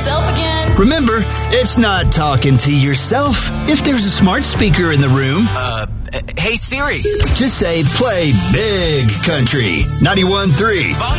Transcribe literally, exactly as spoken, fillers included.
myself again. Remember, it's not talking to yourself. If there's a smart speaker in the room, Uh, hey Siri. just say play Big Country ninety-one point three. Volume